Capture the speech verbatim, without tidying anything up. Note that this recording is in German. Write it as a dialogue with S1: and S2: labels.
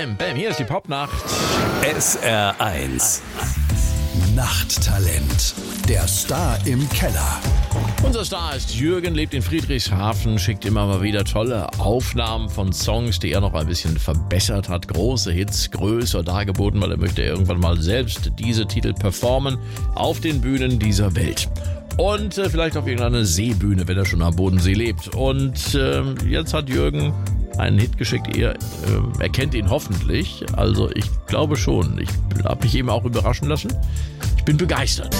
S1: Bam, hier ist die Popnacht.
S2: S R eins. Nachttalent. Der Star im Keller.
S1: Unser Star ist Jürgen, lebt in Friedrichshafen, schickt immer mal wieder tolle Aufnahmen von Songs, die er noch ein bisschen verbessert hat. Große Hits, größer dargeboten, weil er möchte irgendwann mal selbst diese Titel performen auf den Bühnen dieser Welt. Und äh, vielleicht auf irgendeiner Seebühne, wenn er schon am Bodensee lebt. Und äh, jetzt hat Jürgen einen Hit geschickt. Ihr äh, erkennt ihn hoffentlich. Also ich glaube schon. Ich habe mich eben auch überraschen lassen. Ich bin begeistert.